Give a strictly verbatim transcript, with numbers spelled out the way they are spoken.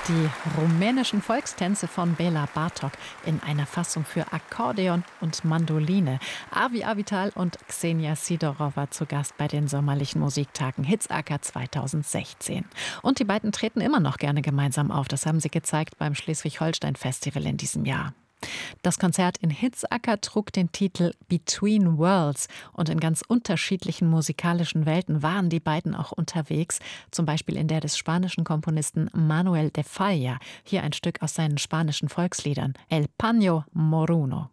Die rumänischen Volkstänze von Bela Bartok in einer Fassung für Akkordeon und Mandoline. Avi Avital und Xenia Sidorova zu Gast bei den sommerlichen Musiktagen Hitzacker zweitausendsechzehn. Und die beiden treten immer noch gerne gemeinsam auf. Das haben sie gezeigt beim Schleswig-Holstein-Festival in diesem Jahr. Das Konzert in Hitzacker trug den Titel Between Worlds und in ganz unterschiedlichen musikalischen Welten waren die beiden auch unterwegs, zum Beispiel in der des spanischen Komponisten Manuel de Falla. Hier ein Stück aus seinen spanischen Volksliedern, El Paño Moruno.